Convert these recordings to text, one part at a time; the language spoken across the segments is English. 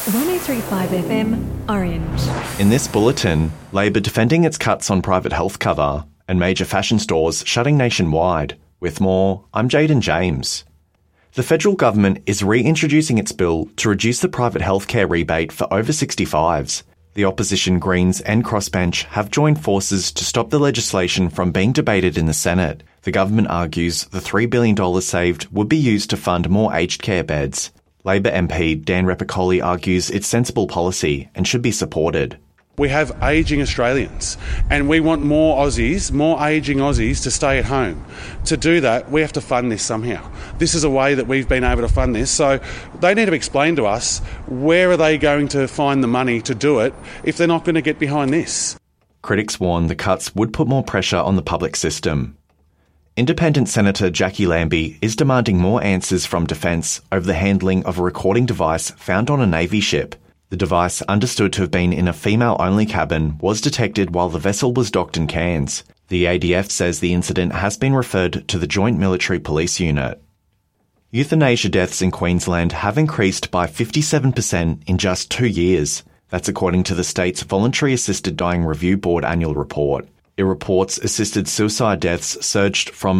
103.5 FM, Orange. In this bulletin, Labor defending its cuts on private health cover and major fashion stores shutting nationwide. With more, I'm Jaden James. The federal government is reintroducing its bill to reduce the private healthcare rebate for over 65s. The opposition Greens and Crossbench have joined forces to stop the legislation from being debated in the Senate. The government argues the $3 billion saved would be used to fund more aged care beds. Labor MP Dan Repicoli argues it's sensible policy and should be supported. We have ageing Australians and we want more Aussies, more ageing Aussies to stay at home. To do that, we have to fund this somehow. This is a way that we've been able to fund this. So they need to explain to us where are they going to find the money to do it if they're not going to get behind this. Critics warn the cuts would put more pressure on the public system. Independent Senator Jackie Lambie is demanding more answers from Defence over the handling of a recording device found on a Navy ship. The device, understood to have been in a female-only cabin, was detected while the vessel was docked in Cairns. The ADF says the incident has been referred to the Joint Military Police Unit. Euthanasia deaths in Queensland have increased by 57% in just 2 years. That's according to the state's Voluntary Assisted Dying Review Board annual report. It reports assisted suicide deaths surged from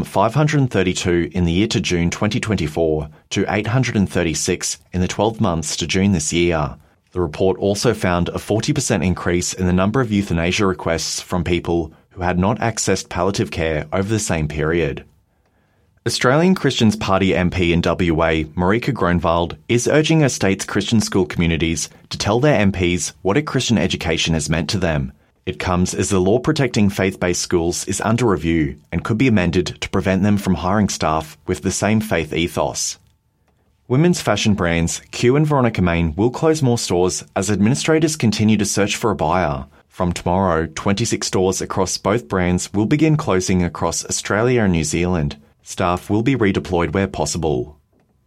532 in the year to June 2024 to 836 in the 12 months to June this year. The report also found a 40% increase in the number of euthanasia requests from people who had not accessed palliative care over the same period. Australian Christians Party MP in WA, Marika Groenewald, is urging her state's Christian school communities to tell their MPs what a Christian education has meant to them. It comes as the law protecting faith-based schools is under review and could be amended to prevent them from hiring staff with the same faith ethos. Women's fashion brands Q and Veronica Main will close more stores as administrators continue to search for a buyer. From tomorrow, 26 stores across both brands will begin closing across Australia and New Zealand. Staff will be redeployed where possible.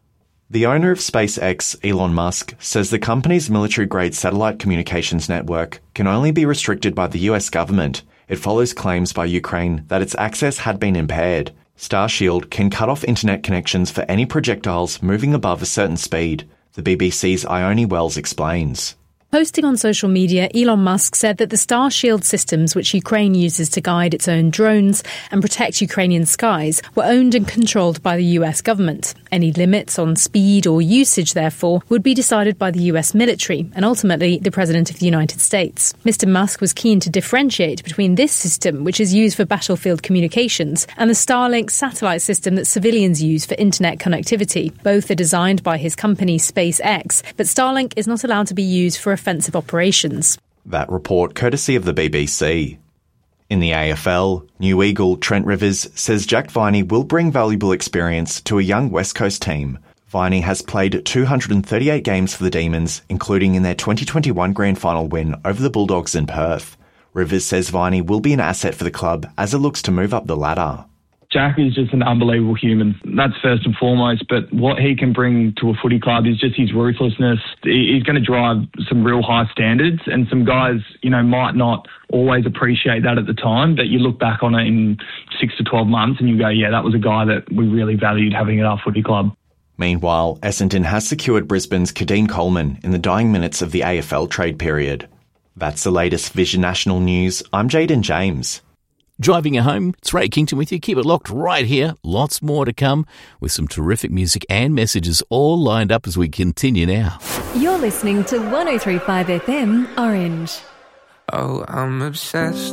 The owner of SpaceX, Elon Musk, says the company's military-grade satellite communications network can only be restricted by the US government. It follows claims by Ukraine that its access had been impaired. Starshield can cut off internet connections for any projectiles moving above a certain speed, the BBC's Ione Wells explains. Posting on social media, Elon Musk said that the Starshield systems, which Ukraine uses to guide its own drones and protect Ukrainian skies, were owned and controlled by the US government. Any limits on speed or usage, therefore, would be decided by the US military and ultimately the President of the United States. Mr. Musk was keen to differentiate between this system, which is used for battlefield communications, and the Starlink satellite system that civilians use for internet connectivity. Both are designed by his company SpaceX, but Starlink is not allowed to be used for offensive operations. That report courtesy of the BBC. In the AFL, New Eagle Trent Rivers says Jack Viney will bring valuable experience to a young West Coast team. Viney has played 238 games for the Demons, including in their 2021 grand final win over the Bulldogs in Perth. Rivers says Viney will be an asset for the club as it looks to move up the ladder. Jack is just an unbelievable human. That's first and foremost. But what he can bring to a footy club is just his ruthlessness. He's going to drive some real high standards, and some guys, might not always appreciate that at the time. But you look back on it in 6 to 12 months and you go, yeah, that was a guy that we really valued having at our footy club. Meanwhile, Essendon has secured Brisbane's Kadeen Coleman in the dying minutes of the AFL trade period. That's the latest Vision National News. I'm Jaden James. Driving you home, it's Ray Kington with you. Keep it locked right here. Lots more to come with some terrific music and messages all lined up as we continue now. You're listening to 103.5 FM Orange. Oh, I'm obsessed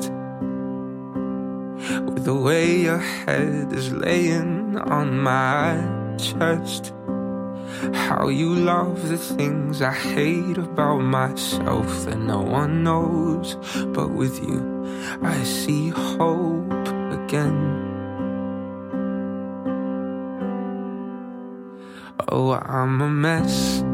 with the way your head is laying on my chest. How you love the things I hate about myself that no one knows. But with you, I see hope again. Oh, I'm a mess